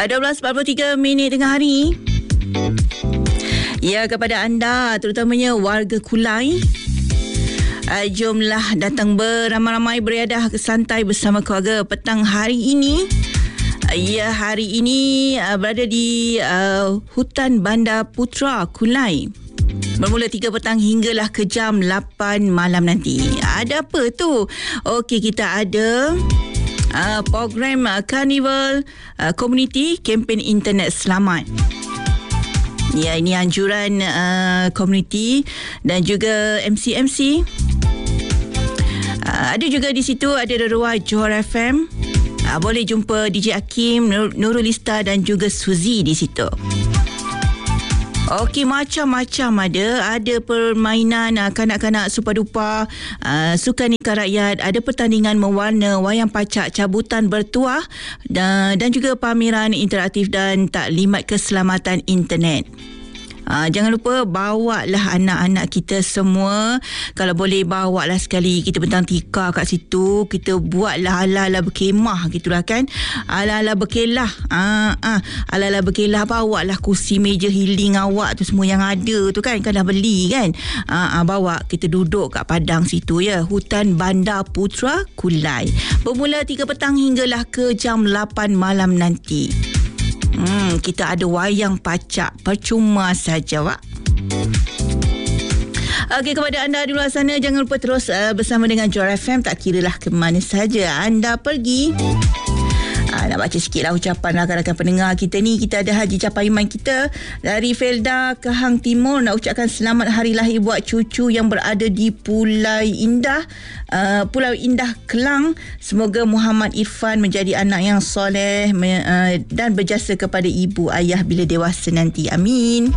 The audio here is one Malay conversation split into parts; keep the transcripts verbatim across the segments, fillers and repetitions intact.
dua belas empat puluh tiga minit tengah hari. Ya, kepada anda terutamanya warga Kulai, uh, jomlah datang beramai-ramai beriadah santai bersama keluarga petang hari ini. Uh, ya, hari ini uh, berada di uh, Hutan Bandar Putra Kulai. Bermula tiga petang hinggalah ke jam lapan malam nanti. Ada apa tu? Okey, kita ada Uh, program uh, Carnival uh, Community Kempen Internet Selamat. Ya, ini anjuran uh, community dan juga M C M C. Uh, ada juga di situ ada Derua Johor F M. Uh, boleh jumpa D J Hakim, Nur- Nurul Ista dan juga Suzy di situ. Okey, macam-macam ada. Ada permainan uh, kanak-kanak supa-dupa, uh, sukan ikan rakyat, ada pertandingan mewarna, wayang pacak, cabutan bertuah dan, dan juga pameran interaktif dan taklimat keselamatan internet. Uh, jangan lupa bawalah anak-anak kita semua. Kalau boleh bawalah sekali. Kita bentang tikar kat situ. Kita buatlah ala-ala berkemah gitulah kan. Ala-ala berkelah. uh, uh, Ala-ala berkelah. Bawalah kursi meja healing awak tu semua yang ada tu kan. Kan dah beli kan. uh, uh, Bawa kita duduk kat padang situ ya. Hutan Bandar Putra Kulai. Bermula tiga petang hinggalah ke jam lapan malam nanti. Hmm, kita ada wayang pacak percuma saja, Wak. Okey, kepada anda di luar sana, jangan lupa terus uh, bersama dengan Johor F M. Tak kiralah ke mana saja anda pergi. Uh, nak baca sikit lah ucapan rakan-rakan pendengar kita ni. Kita ada Haji Capaiman kita dari Felda Kehang Timur. Nak ucapkan selamat hari lahir buat cucu yang berada di Pulau Indah, uh, Pulau Indah Kelang. Semoga Muhammad Irfan menjadi anak yang soleh me, uh, dan berjasa kepada ibu ayah bila dewasa nanti. Amin.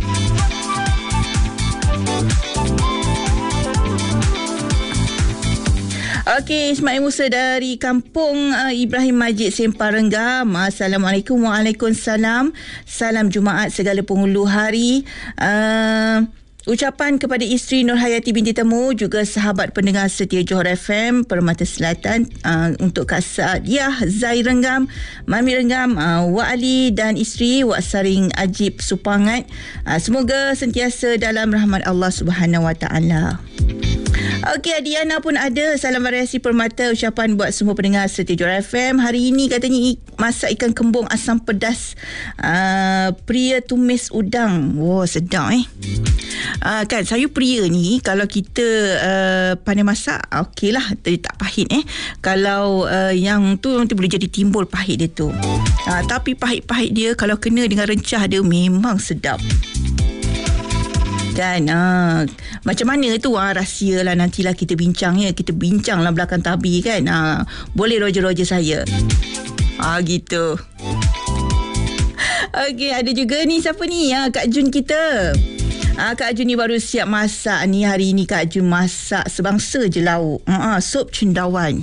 Okey, Ismail Musa dari Kampung uh, Ibrahim Majid Sempang Renggam. Assalamualaikum. Waalaikumsalam. Salam Jumaat segala penghulu hari. Uh, ucapan kepada isteri Nur Hayati binti Temu, juga sahabat pendengar setia Johor F M Permata Selatan, uh, untuk Kak Saadiah Zai Renggam, Mami Renggam, uh, Wak Ali dan isteri Wak Saring Ajib Supangat. Uh, semoga sentiasa dalam rahmat Allah Subhanahu Wa Taala. Okey, Adiana pun ada. Salam variasi permata. Ucapan buat semua pendengar setia Johor F M. Hari ini katanya masak ikan kembung asam pedas, uh, pria tumis udang. Wow, sedap eh. Uh, kan, sayur pria ni kalau kita uh, pandai masak, okey lah, tak pahit eh. Kalau uh, yang tu nanti boleh jadi timbul pahit dia tu. Uh, tapi pahit-pahit dia kalau kena dengan rencah dia memang sedap. Kan, ha, macam mana tu ha, rahsia lah nantilah kita bincang ya. Kita bincang lah belakang tabir kan. Ha, boleh roger-roger saya. Ah, gitu. Okey, ada juga ni siapa ni? Ha, Kak Jun kita. Ha, Kak Jun ni baru siap masak ni. Hari ni Kak Jun masak sebangsa je lauk. Ha, sup cendawan.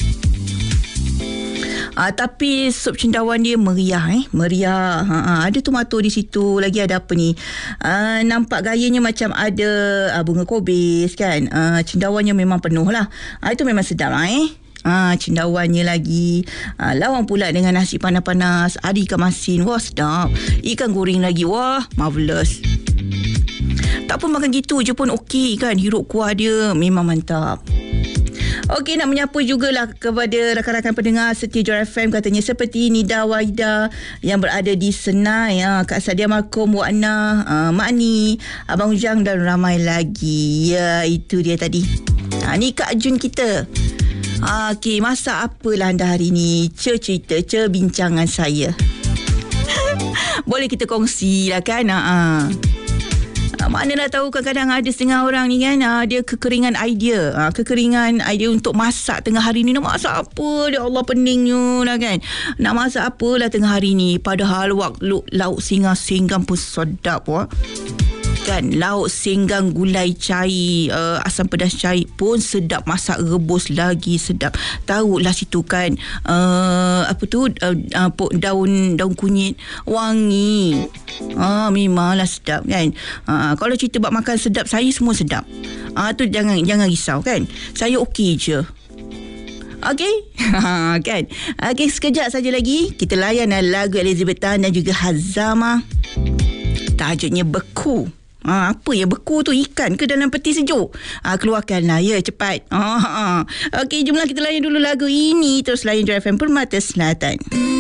Ah, tapi sup cendawan dia meriah eh meriah. Ha, ha, ada tomato di situ, lagi ada apa ni, ah, nampak gayanya macam ada ah, bunga kobis kan. Ah, cendawannya memang penuh lah. Ah, itu memang sedap lah eh. Ah, cendawannya lagi, ah, lawang pula dengan nasi panas-panas, ada ikan masin, wah sedap. Ikan goreng lagi, wah marvelous. Tak pun makan gitu je pun okey kan. Hirup kuah dia memang mantap. Okey, nak menyapa jugalah kepada rakan-rakan pendengar setia Johor F M. Katanya seperti Nida Waida yang berada di Senai, ya, Kak Sadia Markom, Wak Nah, uh, Mak Ni, Abang Ujang dan ramai lagi. Ya, itu dia tadi. Ha, ni Kak Jun kita. Ha, okey, masak apalah anda hari ni? Cerita, cerita bincangan saya. Boleh kita kongsi lah kan? Ha, ha. Mana nak tahu, kadang-kadang ada setengah orang ni kan, ha, dia kekeringan idea, ha, kekeringan idea untuk masak tengah hari ni. Nak masak apa? Ya Allah, peningnya lah kan. Nak masak apalah tengah hari ni, padahal lauk, lauk singa singgang pun sedap wak. Kan, lauk senggang gulai cair, uh, asam pedas cair pun sedap. Masak rebus lagi sedap. Tahulah situ kan, uh, apa tu, uh, uh, daun daun kunyit wangi. Ah, memanglah sedap kan. Ah, kalau cerita buat makan sedap, saya semua sedap. Ah, tu jangan jangan risau kan. Saya okey je. Okey. Ha, kan. Okey, sekejap saja lagi kita layan lagu Elizabeth Tan dan juga Hazama. Tajuknya Beku. Ha, apa ya beku tu, ikan ke dalam peti sejuk? Ha, keluarkanlah ya cepat. Ha, ha. Okey, jomlah kita layan dulu lagu ini. Terus layan J F M Permata Selatan.